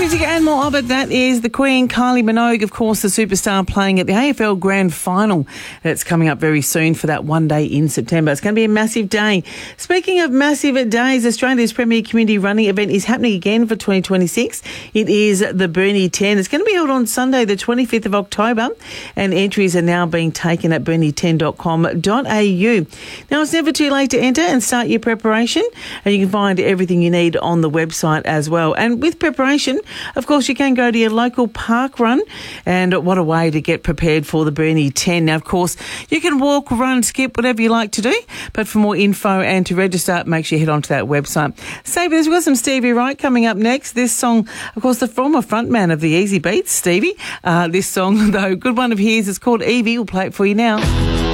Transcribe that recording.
music and more of it. That is the Queen, Kylie Minogue, of course, the superstar, playing at the AFL Grand Final. That's coming up very soon for that one day in September. It's going to be a massive day. Speaking of massive days, Australia's premier community running event is happening again for 2026. It is the Burnie 10. It's going to be held on Sunday, the 25th of October, and entries are now being taken at burnie10.com.au. Now, it's never too late to enter and start your preparation, and you can find everything you need on the website as well. And with preparation, of course, you can go to your local park run, and what a way to get prepared for the Burnie 10. Now, of course, you can walk, run, skip, whatever you like to do, but for more info and to register, make sure you head on to that website. Sabres, we've got some Stevie Wright coming up next. This song, of course, the former frontman of the Easy Beats, Stevie. This song, though, good one of his, is called Evie. We'll play it for you now.